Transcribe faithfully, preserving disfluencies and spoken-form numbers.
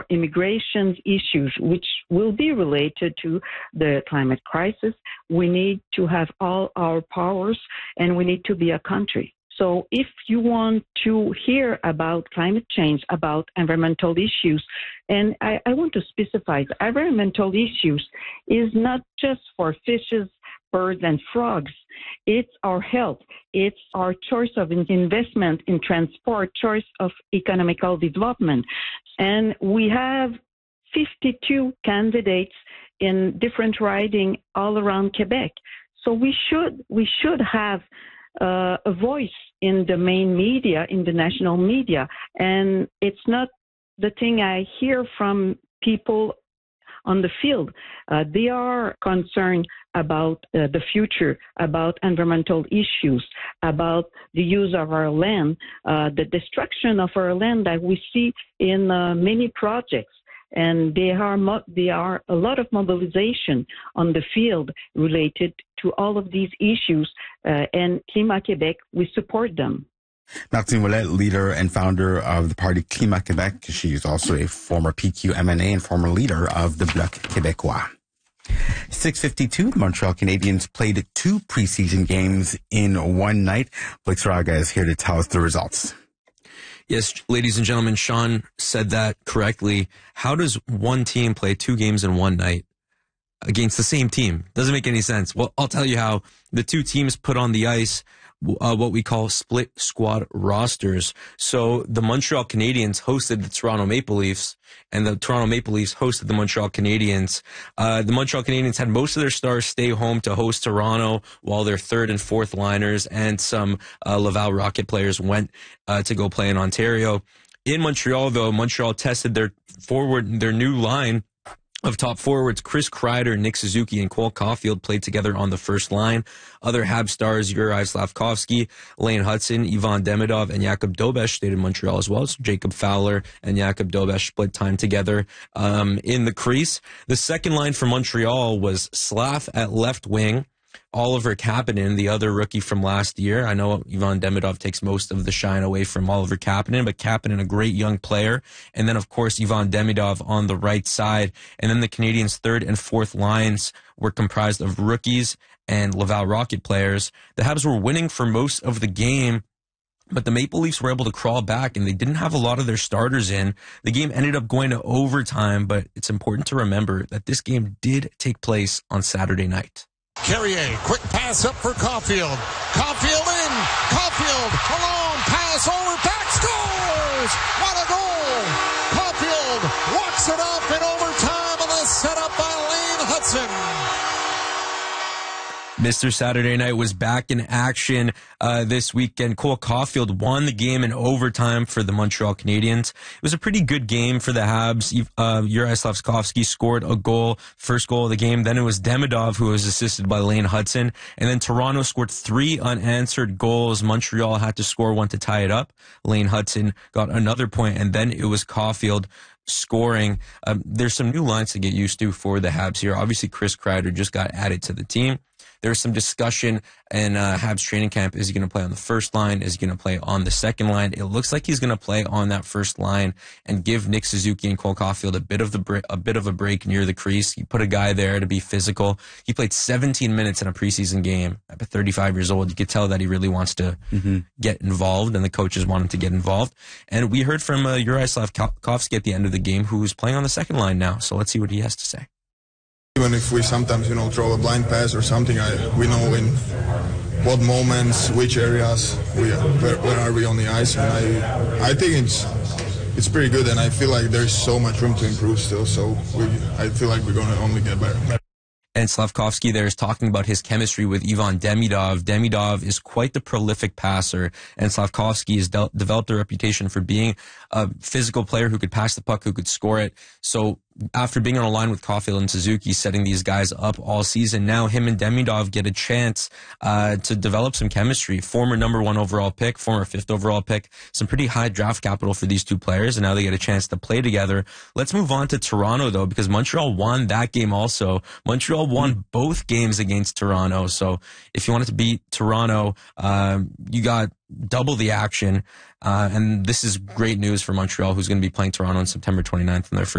immigration issues, which will be related to the climate crisis. We need to have all our powers, and we need to be a country. So if you want to hear about climate change, about environmental issues, and I, I want to specify the environmental issues is not just for fishes, birds, and frogs. It's our health. It's our choice of investment in transport, choice of economical development. And we have fifty-two candidates in different ridings all around Quebec. So we should we should have uh, a voice in the main media, in the national media. And it's not the thing I hear from people on the field. Uh, they are concerned about uh, the future, about environmental issues, about the use of our land, uh, the destruction of our land that we see in uh, many projects. And there are, mo- there are a lot of mobilization on the field related to all of these issues. Uh, and Climat Québec, we support them. Martine Ouellet, leader and founder of the party Climat Québec. She is also a former P Q M N A and former leader of the Bloc Québécois. six fifty-two, the Montreal Canadiens played two preseason games in one night. Blake Saraga is here to tell us the results. Yes, ladies and gentlemen, Sean said that correctly. How does one team play two games in one night against the same team? Doesn't make any sense. Well, I'll tell you how. The two teams put on the ice Uh, what we call split squad rosters. So the Montreal Canadiens hosted the Toronto Maple Leafs, and the Toronto Maple Leafs hosted the Montreal Canadiens. Uh, the Montreal Canadiens had most of their stars stay home to host Toronto, while their third and fourth liners and some uh, Laval Rocket players went uh, to go play in Ontario. In Montreal, though, Montreal tested their forward, their new line of top forwards. Chris Kreider, Nick Suzuki, and Cole Caulfield played together on the first line. Other Hab stars, Juraj Slafkovsky, Lane Hudson, Ivan Demidov, and Jakub Dobeš stayed in Montreal as well. So Jacob Fowler and Jakub Dobeš split time together um, in the crease. The second line for Montreal was Slav at left wing, Oliver Kapanen, the other rookie from last year. I know Ivan Demidov takes most of the shine away from Oliver Kapanen, but Kapanen, a great young player. And then, of course, Ivan Demidov on the right side. And then the Canadiens' third and fourth lines were comprised of rookies and Laval Rocket players. The Habs were winning for most of the game, but the Maple Leafs were able to crawl back, and they didn't have a lot of their starters in. The game ended up going to overtime, but it's important to remember that this game did take place on Saturday night. Carrier, quick pass up for Caulfield. Caulfield in. Caulfield, a long pass over, back, scores! What a goal! Caulfield walks it off in overtime on the setup by Lane Hudson. Mister Saturday Night was back in action uh, this weekend. Cole Caulfield won the game in overtime for the Montreal Canadiens. It was a pretty good game for the Habs. Uh, Juraj Slafkovsky scored a goal, first goal of the game. Then it was Demidov who was assisted by Lane Hudson. And then Toronto scored three unanswered goals. Montreal had to score one to tie it up. Lane Hudson got another point, and then it was Caulfield scoring. Um, there's some new lines to get used to for the Habs here. Obviously, Chris Kreider just got added to the team. There's some discussion in uh, Habs training camp. Is he going to play on the first line? Is he going to play on the second line? It looks like he's going to play on that first line and give Nick Suzuki and Cole Caulfield a bit of the bre- a bit of a break near the crease. You put a guy there to be physical. He played seventeen minutes in a preseason game. At thirty-five years old, you could tell that he really wants to mm-hmm. get involved, and the coaches want him to get involved. And we heard from uh, Juraj Slafkovsky at the end of the game, who's playing on the second line now. So let's see what he has to say. Even if we sometimes, you know, throw a blind pass or something, I, we know in what moments, which areas, we where, where are we on the ice, and I I think it's it's pretty good, and I feel like there's so much room to improve still. So we, I feel like we're going to only get better. And Slafkovsky there is talking about his chemistry with Ivan Demidov. Demidov is quite the prolific passer, and Slafkovsky has de- developed a reputation for being a physical player who could pass the puck, who could score it. So after being on a line with Caulfield and Suzuki, setting these guys up all season, now him and Demidov get a chance uh, to develop some chemistry. Former number one overall pick, former fifth overall pick, some pretty high draft capital for these two players, and now they get a chance to play together. Let's move on to Toronto, though, because Montreal won that game also. Montreal won mm. both games against Toronto, so if you wanted to beat Toronto, uh, you got double the action, uh, and this is great news for Montreal, who's going to be playing Toronto on September twenty-ninth in their first